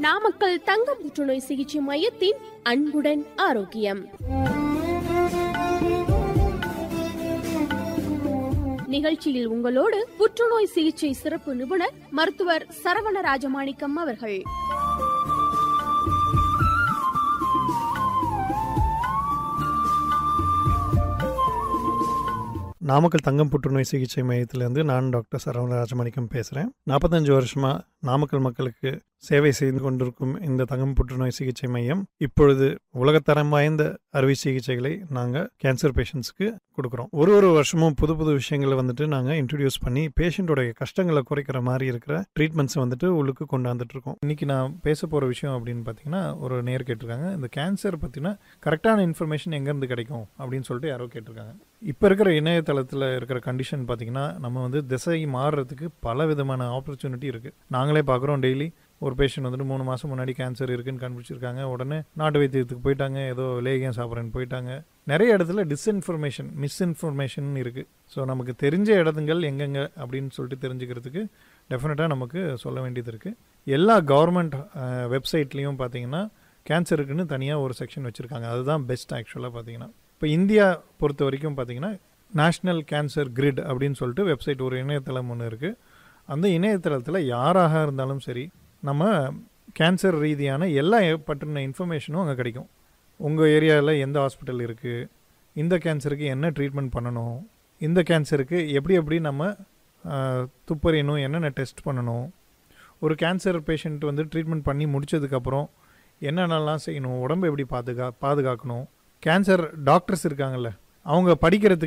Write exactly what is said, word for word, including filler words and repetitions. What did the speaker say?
நாமக்கல் தங்கம் புற்றுநோய் சிகிச்சை மையத்தின் அன்புடன் ஆரோக்கியம். நிகழ்ச்சியில் உங்களோடு புற்றுநோய் சிகிச்சை சிறப்பு நிபுணர் மருத்துவர் சரவண ராஜமாணிக்கம் அவர்கள். நாமக்கல் தங்கம் புற்றுநோய் சிகிச்சை மையத்திலேருந்து நான் டாக்டர் சரவண ராஜமாணிக்கம் பேசுகிறேன். நாற்பத்தஞ்சு வருஷமாக நாமக்கல் மக்களுக்கு சேவை செய்து கொண்டிருக்கும் இந்த தங்கம் புற்றுநோய் சிகிச்சை மையம் இப்பொழுது உலகத்தரம் வாய்ந்த அறுவை சிகிச்சைகளை நாங்கள் கேன்சர் பேஷண்ட்ஸ்க்கு கொடுக்குறோம். ஒரு ஒரு வருஷமும் புது புது விஷயங்களை வந்துட்டு நாங்கள் இன்ட்ரடியூஸ் பண்ணி பேஷண்ட்டோடைய கஷ்டங்களை குறைக்கிற மாதிரி இருக்கிற ட்ரீட்மெண்ட்ஸை வந்துட்டு உள்ளுக்கு கொண்டாந்துட்டு இருக்கோம். இன்றைக்கி நான் பேச போகிற விஷயம் அப்படின்னு பார்த்தீங்கன்னா, ஒரு நேர் கேட்டிருக்காங்க, இந்த கேன்சர் பற்றினா கரெக்டான இன்ஃபர்மேஷன் எங்கேருந்து கிடைக்கும் அப்படின்னு சொல்லிட்டு யாரோ கேட்டிருக்காங்க. இப்போ இருக்கிற இணையதளத்தில் இருக்கிற கண்டிஷன் பார்த்திங்கன்னா, நம்ம வந்து திசை மாறுறதுக்கு பல விதமான ஆப்பர்ச்சுனிட்டி இருக்குது. நாங்களே பார்க்குறோம், டெய்லி ஒரு பேஷண்ட் வந்துட்டு மூணு மாதம் முன்னாடி கேன்சர் இருக்குன்னு கண்டுபிடிச்சிருக்காங்க, உடனே நாட்டு வைத்தியத்துக்கு போயிட்டாங்க, ஏதோ லேகியம் சாப்பிட்றேன்னு போயிட்டாங்க. நிறைய இடத்துல டிஸ்இன்ஃபர்மேஷன், மிஸ்இன்ஃபர்மேஷன் இருக்குது. ஸோ நமக்கு தெரிஞ்ச இடத்துங்கள் எங்கெங்கே அப்படின்னு சொல்லிட்டு தெரிஞ்சுக்கிறதுக்கு டெஃபினட்டாக நமக்கு சொல்ல வேண்டியது இருக்குது. எல்லா கவர்மெண்ட் வெப்சைட்லேயும் பார்த்தீங்கன்னா கேன்சருக்குன்னு தனியாக ஒரு செக்ஷன் வச்சுருக்காங்க. அதுதான் பெஸ்ட் ஆக்சுவலாக பார்த்தீங்கன்னா. இப்போ இந்தியா பொறுத்த வரைக்கும் பார்த்தீங்கன்னா நேஷ்னல் கேன்சர் கிரிட் அப்படின்னு சொல்லிட்டு வெப்சைட், ஒரு இணையதளம் ஒன்று இருக்குது. அந்த இணையதளத்தில் யாராக இருந்தாலும் சரி, நம்ம கேன்சர் ரீதியான எல்லா பற்றின இன்ஃபர்மேஷனும் அங்கே கிடைக்கும். உங்கள் ஏரியாவில் எந்த ஹாஸ்பிட்டல் இருக்குது, இந்த கேன்சருக்கு என்ன ட்ரீட்மெண்ட் பண்ணணும், இந்த கேன்சருக்கு எப்படி எப்படி நம்ம துப்பறியணும், என்னென்ன டெஸ்ட் பண்ணணும், ஒரு கேன்சர் பேஷண்ட் வந்து ட்ரீட்மெண்ட் பண்ணி முடித்ததுக்கப்புறம் என்னென்னலாம் செய்யணும், உடம்பு எப்படி பாதுகா பாதுகாக்கணும் கேன்சர் டாக்டர்ஸ் இருக்காங்கல்ல, அவங்க படிக்கிறதுக்கு